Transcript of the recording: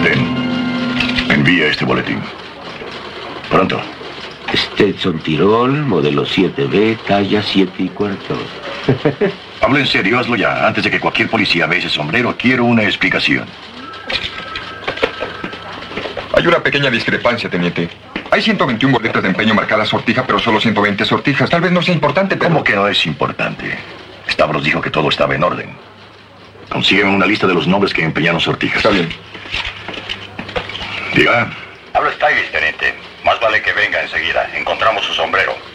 Envía este boletín. Pronto. Stetson Tirol, modelo 7B, talla 7¼ Habla en serio, hazlo ya. Antes de que cualquier policía vea ese sombrero, quiero una explicación. Hay una pequeña discrepancia, teniente. Hay 121 boletas de empeño marcadas sortija, pero solo 120 sortijas. Tal vez no sea importante, pero... ¿Cómo que no es importante? Stavros dijo que todo estaba en orden. Consígueme una lista de los nombres que empeñaron sortijas. Está bien. Diga. Habla Styles, teniente. Más vale que venga enseguida. Encontramos su sombrero.